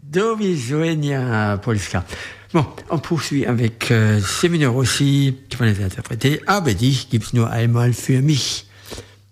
Dove Sueña Polska. Bon, on poursuit avec Seminor Rossi, qui va les interpréter. Aber dich gibt's nur einmal für mich.